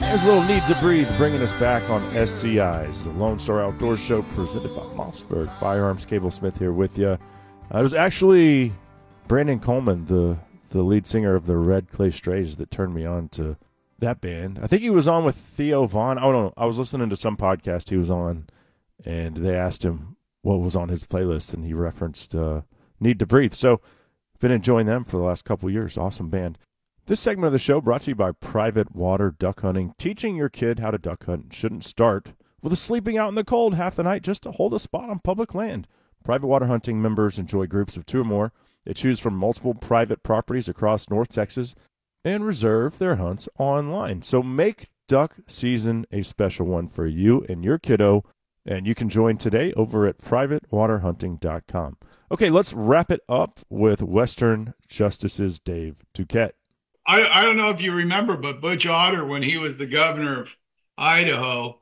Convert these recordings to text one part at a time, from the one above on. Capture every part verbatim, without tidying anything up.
There's a little Need to Breathe bringing us back on S C Is, the Lone Star Outdoor Show presented by Mossberg Firearms. Cable Smith here with you. Uh, it was actually Brandon Coleman, the, the lead singer of the Red Clay Strays, that turned me on to that band. I think he was on with Theo Vaughn. I don't know. I was listening to some podcast he was on, and they asked him what was on his playlist, and he referenced uh, Need to Breathe. So been enjoying them for the last couple of years. Awesome band. This segment of the show brought to you by Private Water Duck Hunting. Teaching your kid how to duck hunt shouldn't start with a sleeping out in the cold half the night just to hold a spot on public land. Private Water Hunting members enjoy groups of two or more. They choose from multiple private properties across North Texas and reserve their hunts online. So make duck season a special one for you and your kiddo, and you can join today over at private water hunting dot com. Okay, let's wrap it up with Western Justice's Dave Duquette. I, I don't know if you remember, but Butch Otter, when he was the governor of Idaho,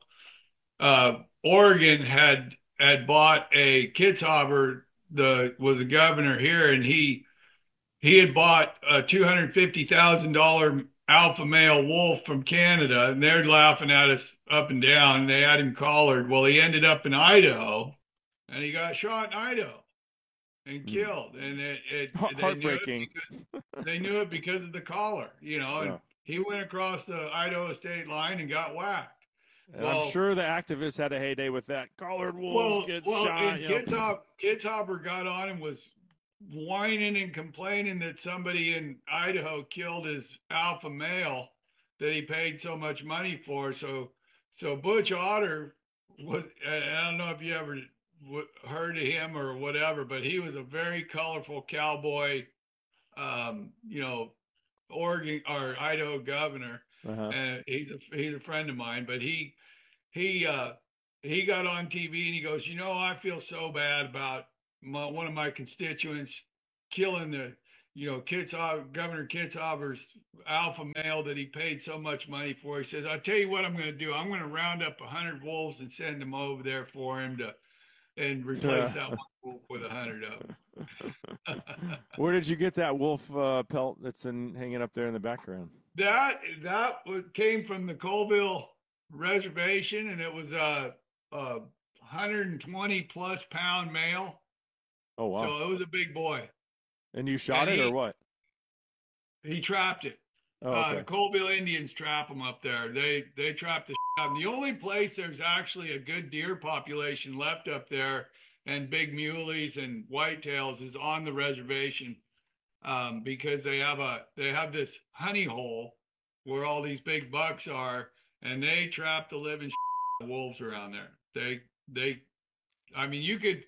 uh, Oregon had had bought a Kitzhaber, the was the governor here, and he he had bought a two hundred fifty thousand dollar alpha male wolf from Canada, and they're laughing at us up and down. And they had him collared. Well, he ended up in Idaho, and he got shot in Idaho and killed. And it, it heartbreaking. They knew, it because, they knew it because of the collar, you know. And Yeah. he went across the Idaho state line and got whacked. And well, I'm sure the activists had a heyday with that. Collared wolves well, get well, shot. And You know. Kitzhaber, Kitzhaber got on and was whining and complaining that somebody in Idaho killed his alpha male that he paid so much money for. So, so Butch Otter was, I don't know if you ever heard of him or whatever, but he was a very colorful cowboy, um, you know, Oregon or Idaho governor. Uh-huh. And he's a, he's a friend of mine, but he, he, uh, he got on T V and he goes, you know, I feel so bad about my, one of my constituents killing the, you know, Kitzhaber, Governor Kitzhaber's alpha male that he paid so much money for. He says, I'll tell you what I'm going to do. I'm going to round up a hundred wolves and send them over there for him to, and replace Yeah. that one wolf with a hundred of them. Where did you get that wolf uh, pelt that's in, hanging up there in the background? That, that was, came from the Colville reservation, and it was a, a one hundred twenty plus pound male. Oh, wow. So it was a big boy. And you shot And it he, or what? He trapped it. Oh, uh, okay. the Colville Indians trap them up there. They they trap the shit out of them. The only place there's actually a good deer population left up there, and big muleys and whitetails, is on the reservation, um, because they have a they have this honey hole where all these big bucks are, and they trap the living shit out of wolves around there. They they, I mean, you could.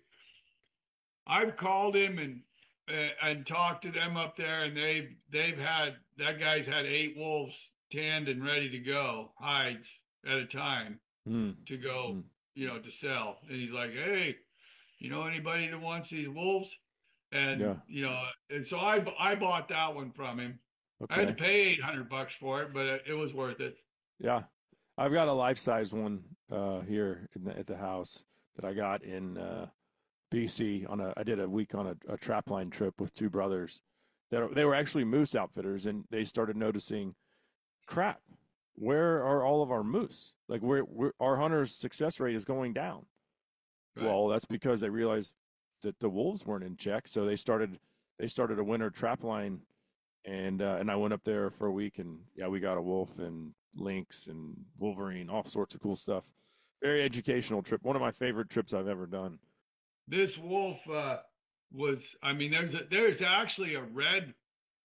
I've called him and. and talked to them up there, and they've they've had that guy's had eight wolves tanned and ready to go, hides at a time, mm. to go, mm. you know, to sell. And he's like, hey, you know anybody that wants these wolves? And Yeah. you know, and so I I bought that one from him. Okay. I had to pay eight hundred bucks for it, but it, it was worth it. Yeah, I've got a life size one uh, here in the, at the house that I got in. Uh, B C on a I did a week on a, a trapline trip with two brothers that they were actually moose outfitters, and they started noticing, crap, where are all of our moose? Like where our hunters' success rate is going down. Right. Well, that's because they realized that the wolves weren't in check, so they started they started a winter trapline, and uh, and I went up there for a week, and yeah, we got a wolf and lynx and wolverine, all sorts of cool stuff. Very educational trip. One of my favorite trips I've ever done. This wolf uh, was, I mean, there's a, there's actually a red,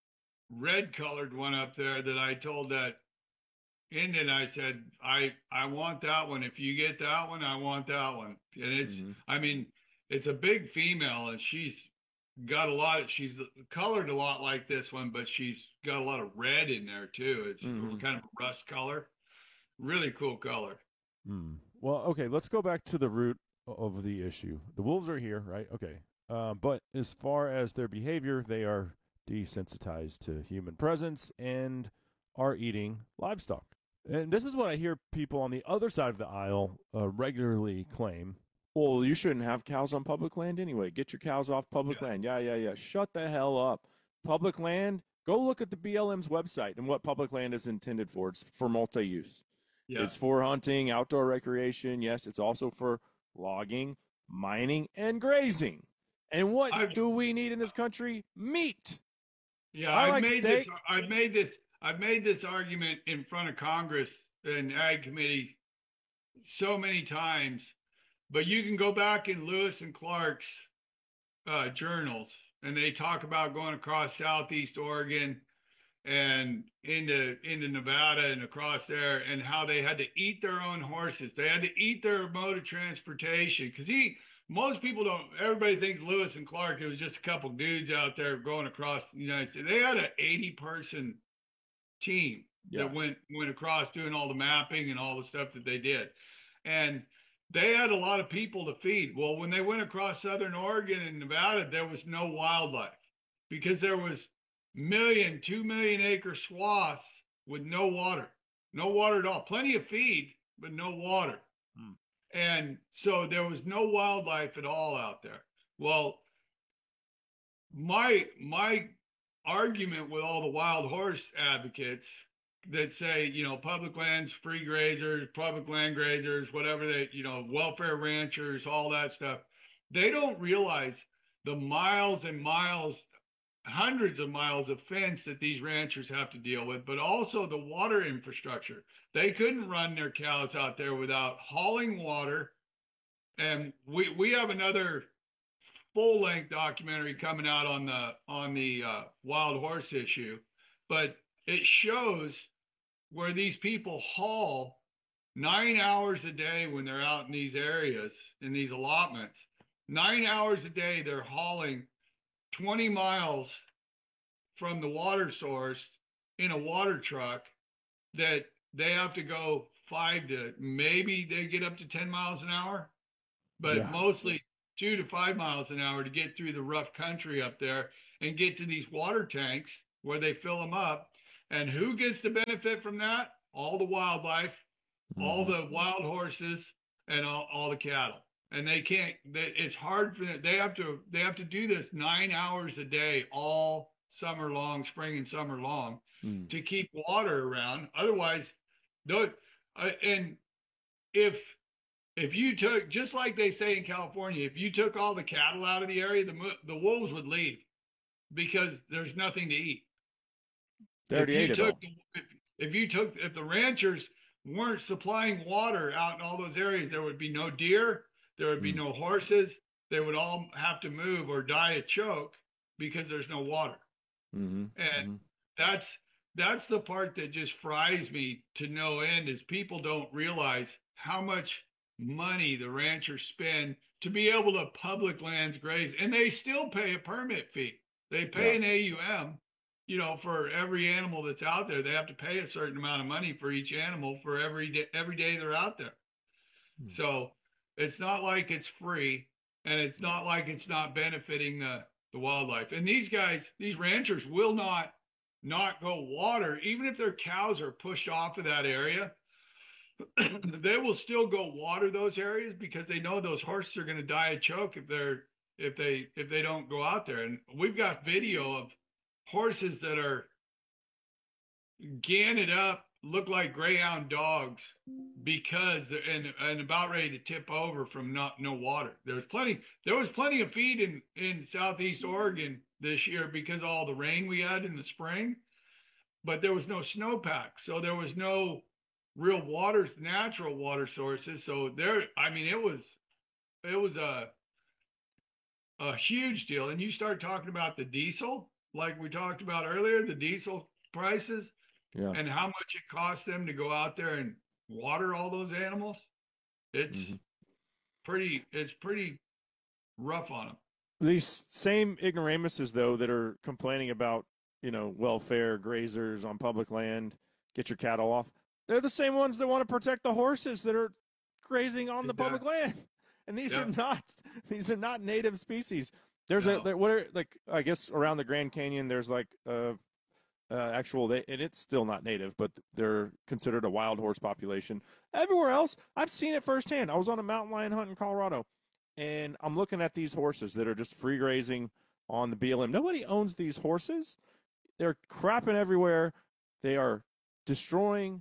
red colored one up there that I told that Indian, I said, I, I want that one. If you get that one, I want that one. And it's, mm-hmm. I mean, it's a big female, and she's got a lot of, she's colored a lot like this one, but she's got a lot of red in there too. It's mm-hmm. kind of a rust color, really cool color. Mm. Well, okay, let's go back to the root of the issue. The wolves are here, right? Okay. Uh, but as far as their behavior, they are desensitized to human presence and are eating livestock. And this is what I hear people on the other side of the aisle uh, regularly claim. Well, you shouldn't have cows on public land anyway. Get your cows off public yeah. land. Yeah, yeah, yeah. Shut the hell up. Public land, go look at the B L M's website and what public land is intended for. It's for multi-use. Yeah. It's for hunting, outdoor recreation. Yes, it's also for logging, mining, and grazing. And what I've, do we need in this country? Meat. yeah, I I've like made steak. this. I've made this. I've made this argument in front of Congress and Ag Committee so many times. But you can go back in Lewis and Clark's uh, journals, and they talk about going across Southeast Oregon and into into Nevada and across there, and how they had to eat their own horses. They had to eat their mode of transportation because he. Most people don't. Everybody thinks Lewis and Clark. It was just a couple dudes out there going across the United States. They had an eighty-person team Yeah. that went went across doing all the mapping and all the stuff that they did, and they had a lot of people to feed. Well, when they went across Southern Oregon and Nevada, there was no wildlife because there was million, two million acre swaths with no water, no water at all. Plenty of feed, but no water. Hmm. And so there was no wildlife at all out there. Well, my my argument with all the wild horse advocates that say, you know, public lands, free grazers, public land grazers, whatever they, you know, welfare ranchers, all that stuff, they don't realize the miles and miles, hundreds of miles of fence that these ranchers have to deal with, but also the water infrastructure. They couldn't run their cows out there without hauling water. And we we have another full-length documentary coming out on the on the uh, wild horse issue, but it shows where these people haul nine hours a day when they're out in these areas, in these allotments. Nine hours a day they're hauling twenty miles from the water source in a water truck that they have to go five to maybe they get up to ten miles an hour, but Yeah. mostly two to five miles an hour to get through the rough country up there and get to these water tanks where they fill them up. And who gets to benefit from that? All the wildlife, mm-hmm. all the wild horses, and all, all the cattle. And they can't, they, it's hard for them. They have to, they have to do this nine hours a day, all summer long, spring and summer long, mm. to keep water around. Otherwise, don't, uh, and if, if you took, just like they say in California, if you took all the cattle out of the area, the, the wolves would leave because there's nothing to eat. They already ate it all. If, if you took, if the ranchers weren't supplying water out in all those areas, there would be no deer, there would be mm. no horses. They would all have to move or die a choke because there's no water. Mm-hmm. And mm-hmm. that's that's the part that just fries me to no end is people don't realize how much money the ranchers spend to be able to public lands graze, and they still pay a permit fee. They pay yeah. an A U M. You know, for every animal that's out there, they have to pay a certain amount of money for each animal for every day, every day they're out there. Mm. So it's not like it's free, and it's not like it's not benefiting the, the wildlife. And these guys, these ranchers will not, not go water, even if their cows are pushed off of that area, they will still go water those areas because they know those horses are going to die of choke if they're, if they, if they don't go out there. And we've got video of horses that are ganned up, look like greyhound dogs because they're and, and about ready to tip over from not no water. There was plenty there was plenty of feed in, in Southeast Oregon this year because of all the rain we had in the spring, but there was no snowpack. So there was no real water, natural water sources. So there, I mean, it was it was a a huge deal. And you start talking about the diesel, like we talked about earlier, the diesel prices, yeah. and how much it costs them to go out there and water all those animals. It's mm-hmm. pretty, it's pretty rough on them. These same ignoramuses, though, that are complaining about, you know, welfare, grazers on public land, get your cattle off. They're the same ones that want to protect the horses that are grazing on the exactly. public land. And these yeah. are not, these are not native species. There's no. a there, what are like I guess around the Grand Canyon there's like uh, uh actual they, and it's still not native, but they're considered a wild horse population. Everywhere else, I've seen it firsthand. I was on a mountain lion hunt in Colorado, and I'm looking at these horses that are just free grazing on the B L M. Nobody owns these horses. They're crapping everywhere. They are destroying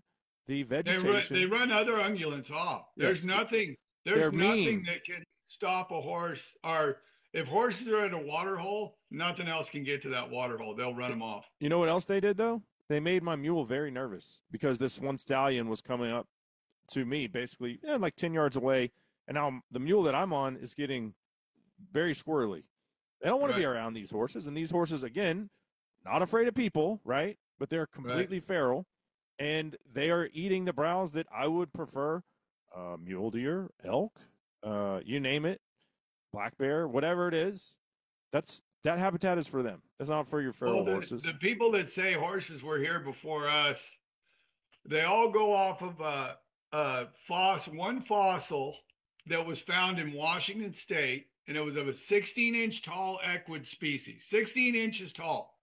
the They run, vegetation. they run other ungulates off. There's Yes. nothing. They're There's nothing mean. that can stop a horse. Or if horses are at a water hole, nothing else can get to that water hole. They'll run them off. You know what else they did though? They made my mule very nervous because this one stallion was coming up to me, basically, yeah, like ten yards away, and now the mule that I'm on is getting very squirrely. They don't want Right. to be around these horses, and these horses, again, not afraid of people, right? But they're completely feral, and they are eating the browse that I would prefer: uh, mule deer, elk, uh, you name it, black bear, whatever it is. That's that habitat is for them. It's not for your feral Well, the, horses. the people that say horses were here before us, they all go off of a, a foss, one fossil that was found in Washington State, and it was of a sixteen inch tall equid species, sixteen inches tall,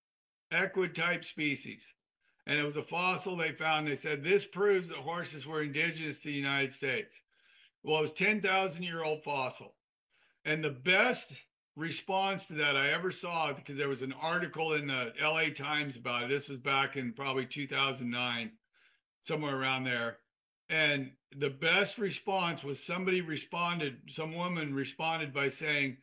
equid type species. And it was a fossil they found. They said this proves that horses were indigenous to the United States. Well, it was ten thousand year old fossil. And the best response to that I ever saw, because there was an article in the L A Times about it. This was back in probably two thousand nine, somewhere around there. And the best response was somebody responded, some woman responded by saying,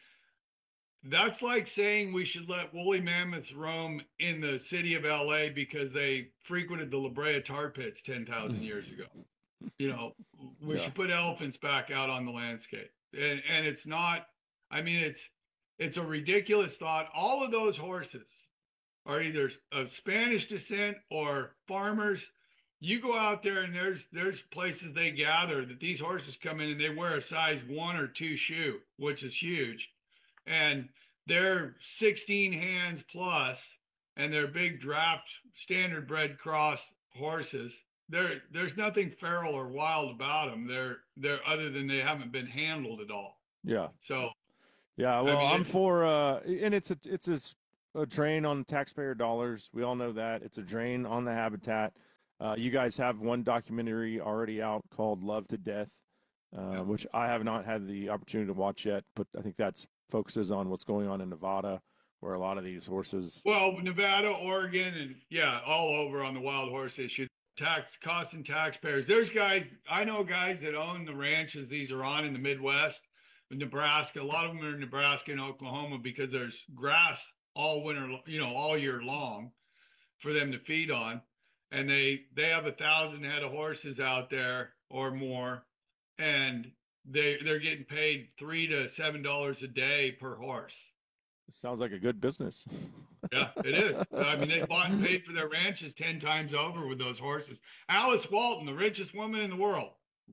that's like saying we should let woolly mammoths roam in the city of L A because they frequented the La Brea tar pits ten thousand years ago. You know, we Yeah. should put elephants back out on the landscape. And, and it's not, I mean, it's, it's a ridiculous thought. All of those horses are either of Spanish descent or farmers. You go out there and there's there's places they gather that these horses come in and they wear a size one or two shoe, which is huge. And they're sixteen hands plus, and they're big draft standard bred cross horses. There there's nothing feral or wild about them. They're they're other than they haven't been handled at all. Yeah. So Yeah, well, mean, I'm it's- for, uh, and it's a it's a, a drain on taxpayer dollars. We all know that it's a drain on the habitat. Uh, you guys have one documentary already out called "Love to Death," uh, Yeah. which I have not had the opportunity to watch yet. But I think that's focuses on what's going on in Nevada, where a lot of these horses. Well, Nevada, Oregon, and yeah, all over on the wild horse issue. Tax costing taxpayers. There's guys, I know guys that own the ranches these are on in the Midwest, Nebraska. A lot of them are in Nebraska and Oklahoma because there's grass all winter, you know, all year long for them to feed on. And they they have a thousand head of horses out there or more, and they they're getting paid three to seven dollars a day per horse. Sounds like a good business. Yeah, it is. I mean, they bought and paid for their ranches ten times over with those horses. Alice Walton, the richest woman in the world,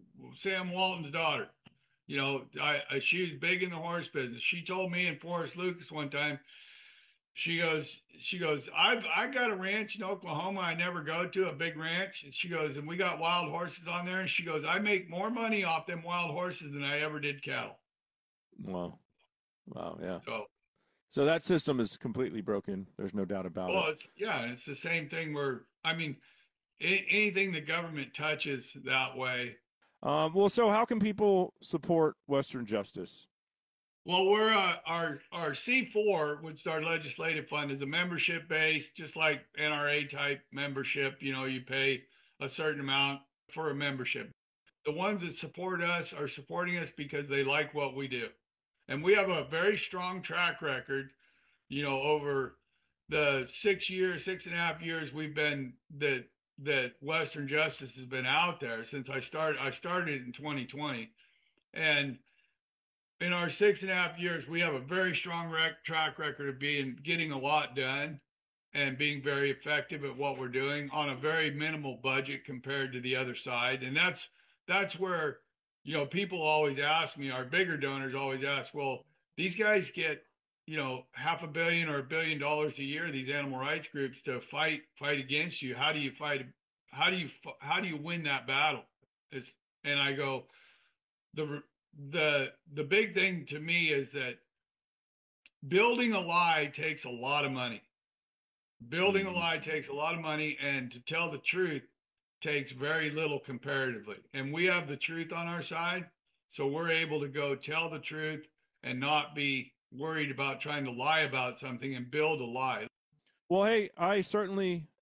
Sam Walton's daughter. You know, I, I she was big in the horse business. She told me and Forrest Lucas one time. She goes, she goes, I've I got a ranch in Oklahoma I never go to, a big ranch. And she goes, and we got wild horses on there. And she goes, I make more money off them wild horses than I ever did cattle. Wow, wow, yeah. So, So that system is completely broken. There's no doubt about well, it. it's yeah, it's the same thing where I mean, a- anything the government touches that way. Um, well, so how can people support Western Justice? Well, we're uh, our our C four, which is our legislative fund, is a membership based, just like N R A type membership. You know, you pay a certain amount for a membership. The ones that support us are supporting us because they like what we do, and we have a very strong track record. You know, over the six years, six and a half years we've been that that Western Justice has been out there since I started. I started in twenty twenty, and in our six and a half years, we have a very strong rec- track record of being getting a lot done and being very effective at what we're doing on a very minimal budget compared to the other side. And that's that's where, you know, people always ask me, our bigger donors always ask, well, these guys get, you know, half a billion or a billion dollars a year, these animal rights groups, to fight fight against you. How do you fight? How do you how do you win that battle? It's, and I go, the the the big thing to me is that building a lie takes a lot of money. Building a lie takes a lot of money, and to tell the truth takes very little comparatively. And we have the truth on our side, so we're able to go tell the truth and not be worried about trying to lie about something and build a lie. Well, hey, I certainly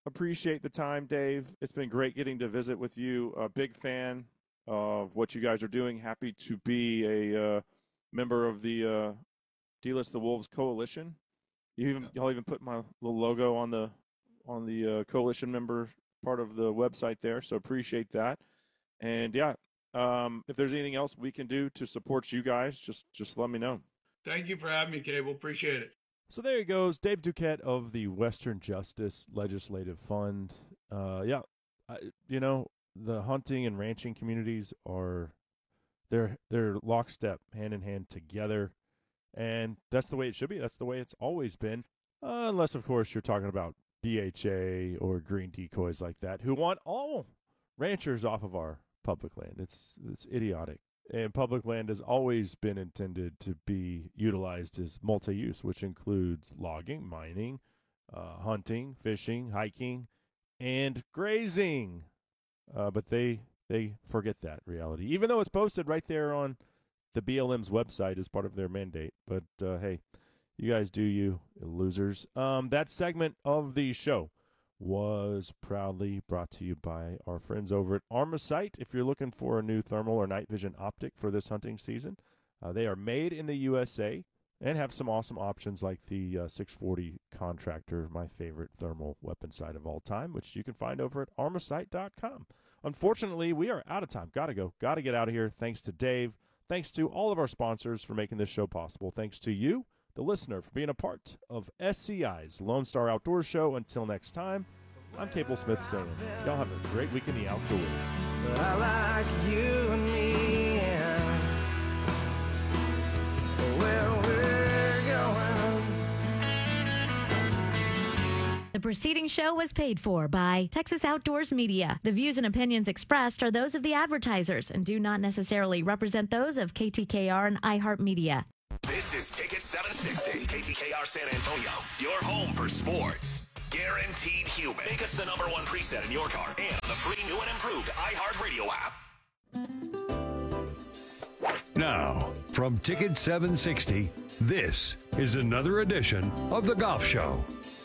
appreciate the time, Dave. It's been great getting to visit with you. A big fan of what you guys are doing. Happy to be a uh, member of the uh, D-List the Wolves Coalition. You even y'all even put my little logo on the on the uh, coalition member part of the website there. So appreciate that. And yeah, um, if there's anything else we can do to support you guys, just just let me know. Thank you for having me, Cable. Appreciate it. So there he goes, Dave Duquette of the Western Justice Legislative Fund. Uh, yeah, I, you know, the hunting and ranching communities are they're they're lockstep, hand in hand together, and that's the way it should be. That's the way it's always been, uh, unless of course you're talking about B H A or green decoys like that, who want all ranchers off of our public land. It's it's idiotic. And public land has always been intended to be utilized as multi-use, which includes logging, mining, uh, hunting, fishing, hiking, and grazing. Uh, but they they forget that reality, even though it's posted right there on the B L M's website as part of their mandate. But uh, hey, you guys do you, losers. Um, that segment of the show was proudly brought to you by our friends over at Armasight. If you're looking for a new thermal or night vision optic for this hunting season, uh, they are made in the U S A and have some awesome options like the uh, six forty Contractor, my favorite thermal weapon sight of all time, which you can find over at armasight dot com. Unfortunately, we are out of time. Gotta go. Gotta get out of here. Thanks to Dave. Thanks to all of our sponsors for making this show possible. Thanks to you, the listener, for being a part of S C I's Lone Star Outdoors Show. Until next time, I'm Cable Smith saying, y'all have a great week in the outdoors. But I like you and me and where we're going. The preceding show was paid for by Texas Outdoors Media. The views and opinions expressed are those of the advertisers and do not necessarily represent those of K T K R and iHeartMedia. This is Ticket seven sixty, K T K R San Antonio, your home for sports. Guaranteed human. Make us the number one preset in your car and on the free new and improved iHeartRadio app. Now, from Ticket seven sixty, this is another edition of The Golf Show.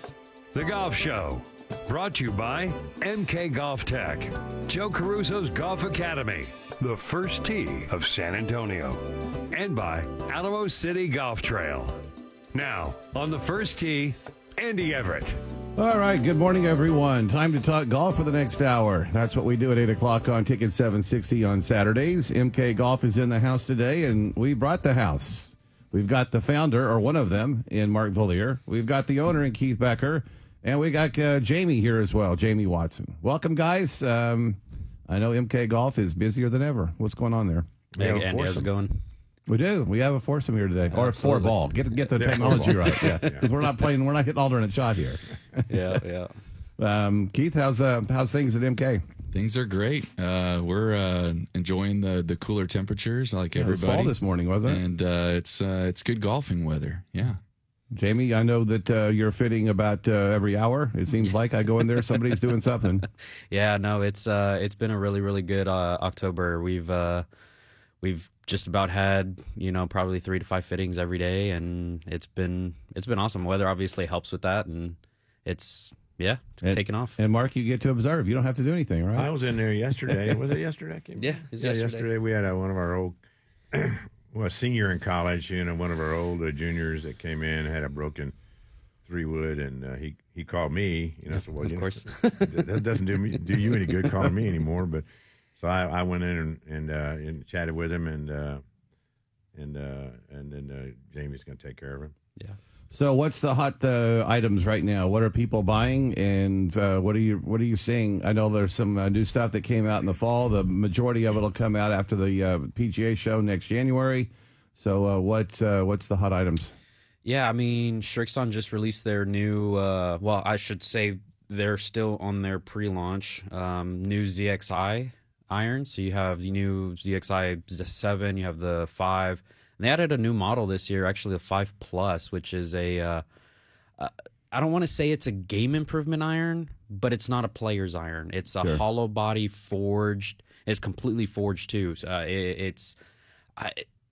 The Golf Show, brought to you by M K Golf Tech, Joe Caruso's Golf Academy, the first tee of San Antonio, and by Alamo City Golf Trail. Now, on the first tee, Andy Everett. All right, good morning, everyone. Time to talk golf for the next hour. That's what we do at eight o'clock on Ticket seven sixty on Saturdays. M K Golf is in the house today, and we brought the house. We've got the founder, or one of them, in Mark Villier. We've got the owner in Keith Becker, and we got uh, Jamie here as well, Jamie Watson. Welcome, guys. Um, I know M K Golf is busier than ever. What's going on there? Hey, Andy, how's it going? We do. We have a foursome here today, or a four ball. Get get the technology right, yeah. Because we're not playing. We're not hitting alternate shot here. yeah, yeah. Um, Keith, how's uh, how's things at M K? Things are great. Uh, we're uh, enjoying the the cooler temperatures, like yeah, everybody. It was fall this morning, wasn't it? And uh, it's uh, it's good golfing weather. Yeah. Jamie, I know that uh, you're fitting about uh, every hour. It seems like I go in there, somebody's doing something. Yeah, no, it's uh, it's been a really really good uh, October. We've uh, we've just about had, you know, probably three to five fittings every day, and it's been it's been awesome. Weather obviously helps with that, and it's yeah, it's and, taking off. And Mark, you get to observe. You don't have to do anything, right? I was in there yesterday. Was it yesterday? Yeah, it was yeah, yesterday. yesterday we had uh, one of our old, well, a senior in college, you know, one of our old uh, juniors that came in, had a broken three wood, and uh, he he called me. You know, so well, of you course, know, that doesn't do me do you any good calling me anymore, but. So I, I went in and and, uh, and chatted with him, and uh, and uh, and then uh, Jamie's going to take care of him. Yeah. So what's the hot uh, items right now? What are people buying, and uh, what are you what are you seeing? I know there's some uh, new stuff that came out in the fall. The majority of it will come out after the uh, P G A show next January. So uh, what uh, what's the hot items? Yeah, I mean, Srixon just released their new. Uh, well, I should say they're still on their pre-launch um, new Z X I. irons. So you have the new Z X I seven, you have the five. And they added a new model this year, actually the five Plus, which is a, uh, uh, I don't want to say it's a game improvement iron, but it's not a player's iron. It's a sure. hollow body forged. It's completely forged too. Uh, it, it's, I,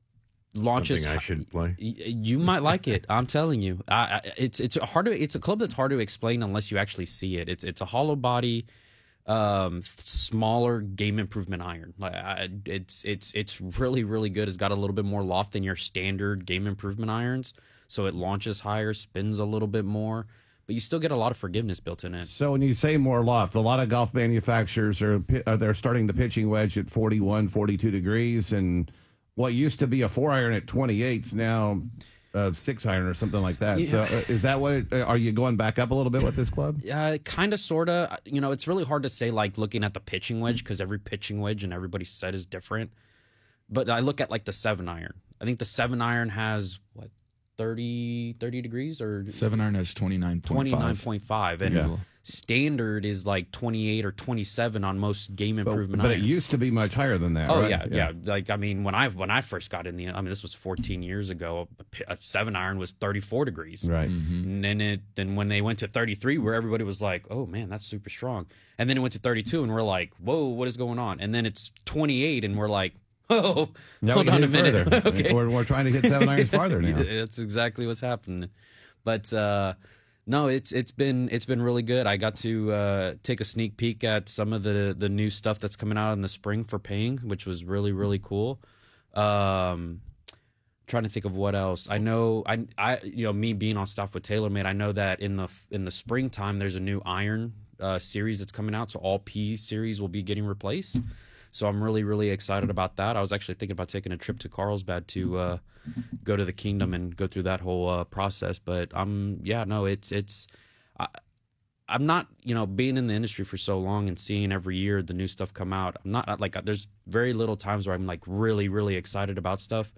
launches. Something I should play. You might like it. I'm telling you. I, I, it's it's hard to it's a club that's hard to explain unless you actually see it. It's it's a hollow body, um, smaller game improvement iron. Like I, it's it's it's really really good. It's got a little bit more loft than your standard game improvement irons, so it launches higher, spins a little bit more, but you still get a lot of forgiveness built in it. So when you say more loft, a lot of golf manufacturers are, are they're starting the pitching wedge at forty-one, forty-two degrees, and what used to be a four iron at twenty-eight is now a six iron or something like that. Yeah. So uh, is that what, it, are you going back up a little bit with this club? Uh, kind of, sort of. You know, it's really hard to say, like, looking at the pitching wedge, because every pitching wedge and everybody's set is different. But I look at, like, the seven iron. I think the seven iron has, what, thirty, thirty degrees? Or seven iron has twenty-nine point five. twenty-nine point five. And yeah. standard is like twenty-eight or twenty-seven on most game improvement but, but irons. it used to be much higher than that. Oh right? yeah, yeah, yeah. Like I mean, when I when I first got in the, I mean, this was fourteen years ago. A, a seven iron was thirty-four degrees. Right. Mm-hmm. And then it then when they went to thirty-three, where everybody was like, "Oh man, that's super strong." And then it went to thirty-two, and we're like, "Whoa, what is going on?" And then it's twenty-eight, and we're like, "Oh, now hold we on hit a it minute." further. Okay, we're, we're trying to hit seven irons farther now. That's exactly what's happening. But uh, no, it's it's been it's been really good. I got to uh, take a sneak peek at some of the the new stuff that's coming out in the spring for Ping, which was really really cool. Um, trying to think of what else. I know I I you know me being on staff with TaylorMade, I know that in the in the springtime there's a new iron uh, series that's coming out, so all P series will be getting replaced. So I'm really, really excited about that. I was actually thinking about taking a trip to Carlsbad to uh, go to the Kingdom and go through that whole uh, process. But I'm, yeah, no, it's, it's, I, I'm not, you know, being in the industry for so long and seeing every year the new stuff come out. I'm not like, there's very little times where I'm like really, really excited about stuff.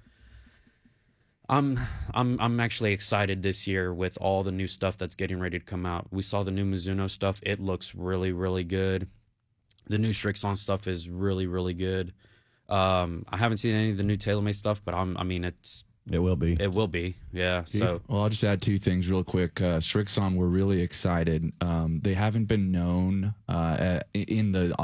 I'm, I'm, I'm actually excited this year with all the new stuff that's getting ready to come out. We saw the new Mizuno stuff. It looks really, really good. The new Strixon stuff is really, really good. Um, I haven't seen any of the new TaylorMade stuff, but I'm, I mean, it's it will be. It will be, yeah. So, well, I'll just add two things real quick. Uh, Strixon, we're really excited. Um, they haven't been known uh, in the